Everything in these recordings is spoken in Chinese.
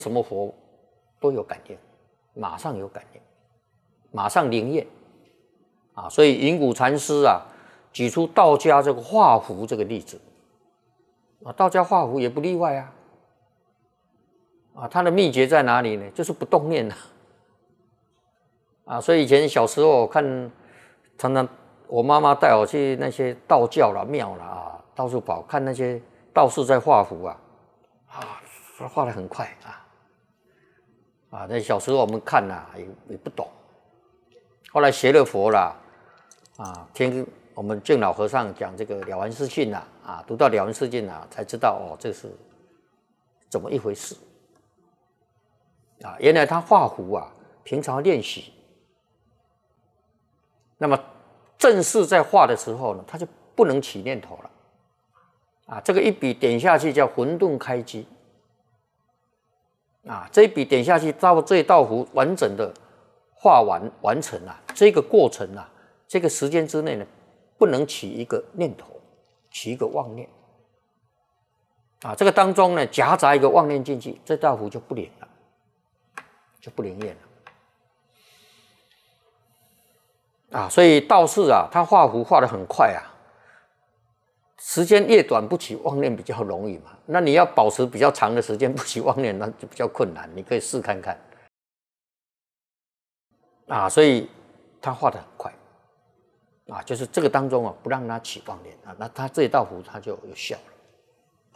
什么佛都有感应，马上有感应，马上灵验啊！所以云谷禅师啊，举出道家这个画符这个例子啊，道家画符也不例外啊。啊，它的秘诀在哪里呢？就是不动念啊！所以以前小时候看，常常我妈妈带我去那些道教啦、庙啦啊，到处跑，看那些道士在画符啊，画得很快啊！那小时候我们看也不懂，后来学了佛啦啊，听我们净老和尚讲这个了凡四训啊，读到了凡四训才知道哦，这是怎么一回事啊！原来他画符啊，平常练习，那么正式在画的时候呢，他就不能起念头了啊！这个一笔点下去叫混沌开机啊！这一笔点下去，到这一道符完整的画完成这个过程这个时间之内呢，不能起一个念头，起一个妄念啊！这个当中呢，夹杂一个妄念进去，这道符就不灵了，就不灵验了啊！所以道士他画符画得很快时间越短不起妄念比较容易嘛。那你要保持比较长的时间不起妄念，那就比较困难。你可以试看看啊！所以他画得很快啊，就是这个当中不让他起妄念那他这一道符他就有效了。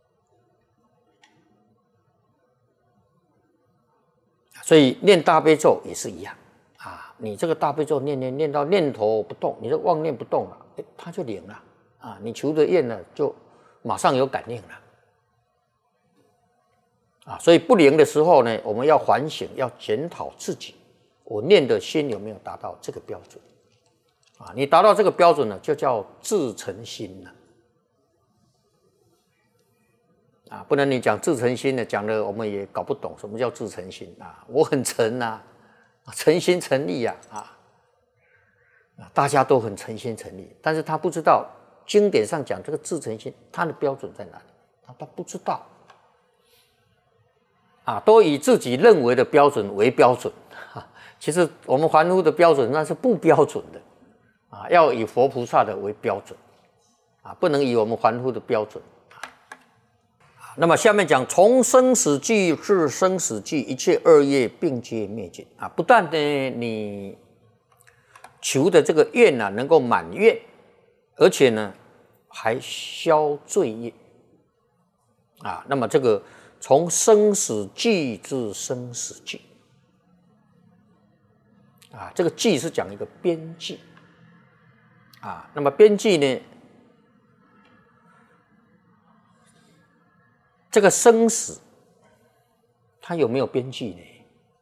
所以念大悲咒也是一样你这个大悲咒念到念头不动，你的妄念不动了，它就灵了你求的愿呢，就马上有感应了所以不灵的时候呢，我们要反省，要检讨自己，我念的心有没有达到这个标准你达到这个标准呢，就叫自诚心了不能你讲自诚心呢，讲了我们也搞不懂什么叫自诚心我很诚诚心诚意大家都很诚心诚意，但是他不知道经典上讲这个自诚心，他的标准在哪里？他不知道都以自己认为的标准为标准其实我们凡夫的标准那是不标准的要以佛菩萨的为标准不能以我们凡夫的标准那么下面讲，从生死际至生死际，一切恶业并皆灭尽不但呢你求的这个愿能够满愿，而且呢还消罪业那么这个从生死际至生死际这个际是讲一个边际那么边际呢，这个生死它有没有边际呢？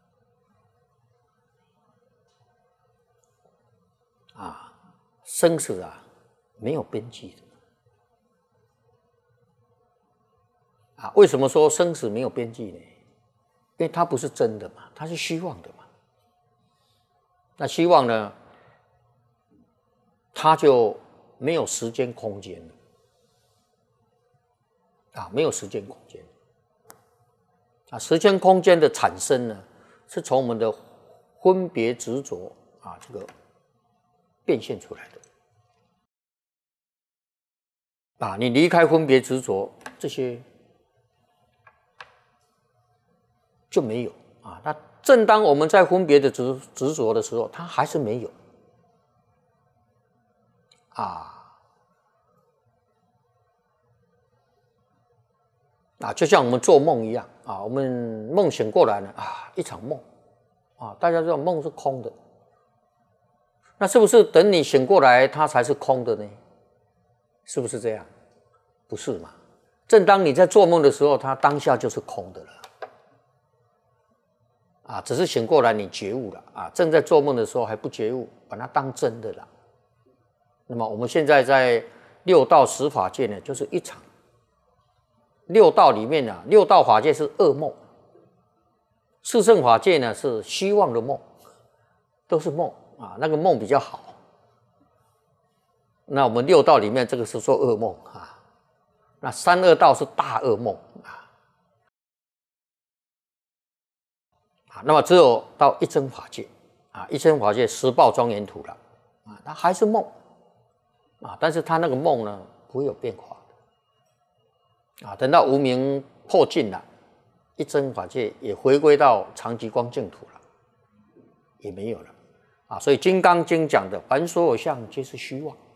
生死没有边际的为什么说生死没有边际呢？因为它不是真的嘛，它是虚妄的嘛。那虚妄呢，它就没有时间空间了没有时间空间时间空间的产生呢，是从我们的分别执着这个变现出来的你离开分别执着，这些就没有那正当我们在分别的执着的时候，它还是没有就像我们做梦一样我们梦醒过来呢一场梦大家知道梦是空的，那是不是等你醒过来它才是空的呢？是不是这样？不是嘛？正当你在做梦的时候，它当下就是空的了只是醒过来你觉悟了正在做梦的时候还不觉悟，把它当真的了。那么我们现在在六道十法界呢，就是一场六道里面六道法界是噩梦，四圣法界呢是虚妄的梦，都是梦那个梦比较好。那我们六道里面这个是说噩梦那三恶道是大噩梦啊，那么只有到一真法界啊，一真法界十报庄严土了啊，它还是梦啊，但是它那个梦呢不会有变化的啊，等到无明破尽了，一真法界也回归到常寂光净土了，也没有了啊，所以《金刚经》讲的凡所有相皆是虚妄。